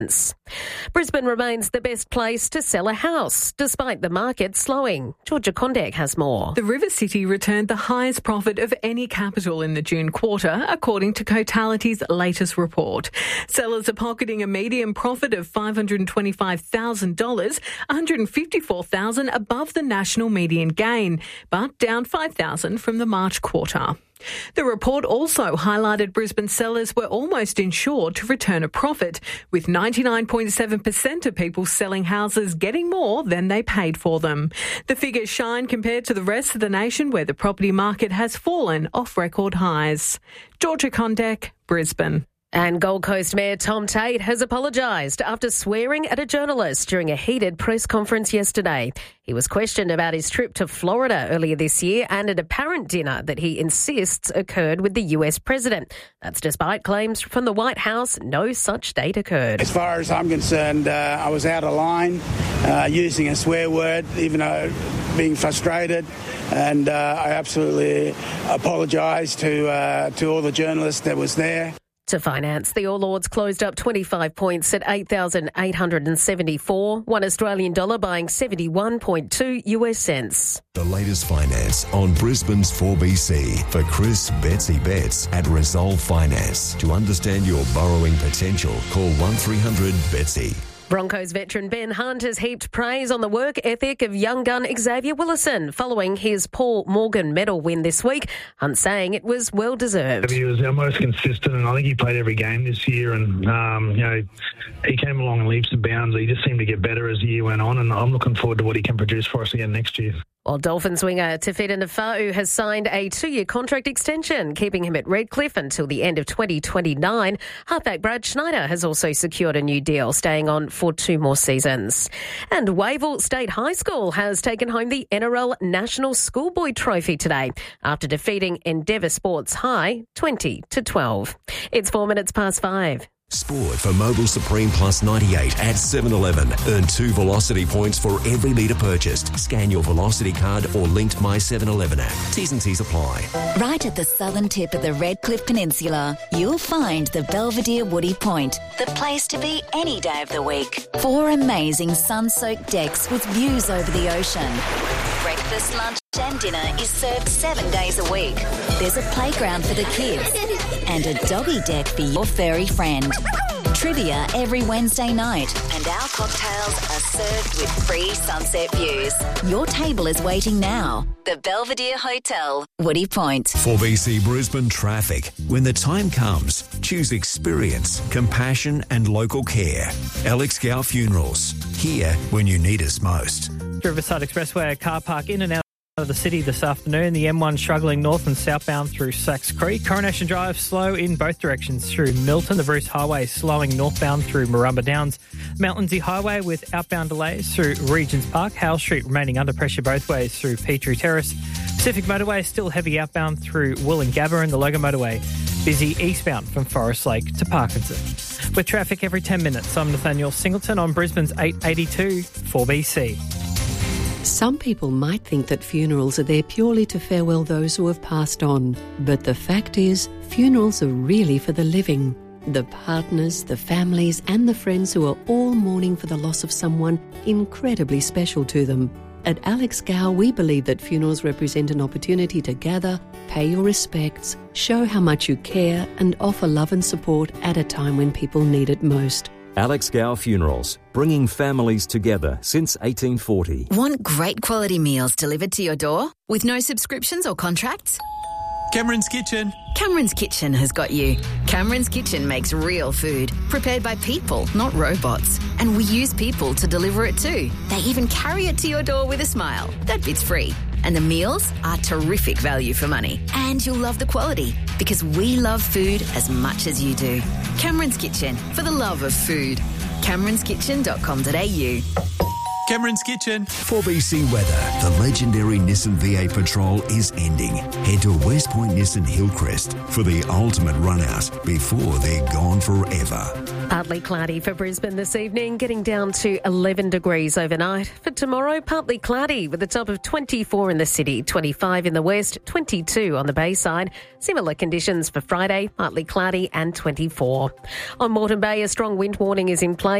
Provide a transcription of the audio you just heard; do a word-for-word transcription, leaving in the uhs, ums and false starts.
Brisbane remains the best place to sell a house, despite the market slowing. Georgia Kondek has more. The River City returned the highest profit of any capital in the June quarter, according to Cotality's latest report. Sellers are pocketing a median profit of five hundred twenty-five thousand dollars, one hundred fifty-four thousand dollars above the national median gain, but down five thousand dollars from the March quarter. The report also highlighted Brisbane sellers were almost insured to return a profit, with ninety-nine point seven percent of people selling houses getting more than they paid for them. The figures shine compared to the rest of the nation, where the property market has fallen off record highs. Georgia Kondek, Brisbane. And Gold Coast Mayor Tom Tate has apologised after swearing at a journalist during a heated press conference yesterday. He was questioned about his trip to Florida earlier this year and an apparent dinner that he insists occurred with the U S president. That's despite claims from the White House no such date occurred. As far as I'm concerned, uh, I was out of line, uh, using a swear word, even though being frustrated, and uh, I absolutely apologise to uh, to all the journalists that was there. To finance, the All Ords closed up twenty-five points at eight thousand eight hundred seventy-four, one Australian dollar buying seventy-one point two U S cents. The latest finance on Brisbane's four B C for Chris Betsy Betts at Resolve Finance. To understand your borrowing potential, call one three hundred Betsy. Broncos veteran Ben Hunt has heaped praise on the work ethic of young gun Xavier Willison following his Paul Morgan medal win this week. Hunt saying it was well deserved. He was our most consistent, and I think he played every game this year. And um, you know, he came along in leaps and bounds. He just seemed to get better as the year went on, and I'm looking forward to what he can produce for us again next year. While Dolphins winger Tefeta Nafa'u has signed a two-year contract extension, keeping him at Redcliffe until the end of twenty twenty-nine. Halfback Brad Schneider has also secured a new deal, staying on for two more seasons. And Wavell State High School has taken home the N R L National Schoolboy Trophy today after defeating Endeavour Sports High twenty to twelve. It's four minutes past five. Sport for Mobil Supreme Plus ninety-eight at seven eleven. Earn two Velocity points for every litre purchased. Scan your Velocity card or linked My seven eleven app. T's and C's apply. Right at the southern tip of the Redcliffe Peninsula, you'll find the Belvedere Woody Point, the place to be any day of the week. Four amazing sun-soaked decks with views over the ocean. Breakfast, lunch and dinner is served seven days a week. There's a playground for the kids and a doggy deck for your furry friend. Trivia every Wednesday night, and our cocktails are served with free sunset views. Your table is waiting now. The Belvedere Hotel, Woody Point. four B C Brisbane traffic. When the time comes, choose experience, compassion and local care. Alex Gow Funerals. Here when you need us most. Riverside Expressway, a car park in and out of the city this afternoon. The M one struggling north and southbound through Sachs Creek. Coronation Drive slow in both directions through Milton. The Bruce Highway slowing northbound through Marumba Downs. Mountlandsea Highway with outbound delays through Regents Park. Hale Street remaining under pressure both ways through Petrie Terrace. Pacific Motorway still heavy outbound through Wollongabba, and the Logan Motorway busy eastbound from Forest Lake to Parkinson. With traffic every ten minutes, I'm Nathaniel Singleton on Brisbane's eight eighty-two four B C. Some people might think that funerals are there purely to farewell those who have passed on. But the fact is, funerals are really for the living. The partners, the families and the friends who are all mourning for the loss of someone incredibly special to them. At Alex Gow, we believe that funerals represent an opportunity to gather, pay your respects, show how much you care and offer love and support at a time when people need it most. Alex Gow Funerals, bringing families together since eighteen forty. Want great quality meals delivered to your door with no subscriptions or contracts? Cameron's Kitchen. Cameron's Kitchen has got you. Cameron's Kitchen makes real food, prepared by people, not robots. And we use people to deliver it too. They even carry it to your door with a smile. That bit's free. And the meals are terrific value for money. And you'll love the quality, because we love food as much as you do. Cameron's Kitchen, for the love of food. camerons kitchen dot com dot a u. Cameron's Kitchen. four B C weather. The legendary Nissan V eight Patrol is ending. Head to West Point Nissan Hillcrest for the ultimate run out before they're gone forever. Partly cloudy for Brisbane this evening, getting down to eleven degrees overnight. For tomorrow, partly cloudy with a top of twenty-four in the city, twenty-five in the west, twenty-two on the Bayside. Similar conditions for Friday, partly cloudy and twenty-four. On Moreton Bay, a strong wind warning is in place.